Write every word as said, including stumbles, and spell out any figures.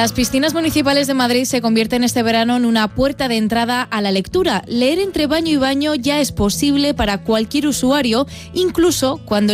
Las piscinas municipales de Madrid se convierten este verano en una puerta de entrada a la lectura. Leer entre baño y baño ya es posible para cualquier usuario, incluso cuando